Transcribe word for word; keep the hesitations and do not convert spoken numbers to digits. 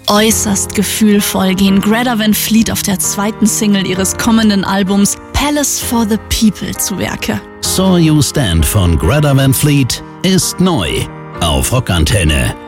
Äußerst gefühlvoll gehen Greta Van Fleet auf der zweiten Single ihres kommenden Albums Palace for the People zu Werke. Saw You Stand von Greta Van Fleet ist neu auf Rockantenne.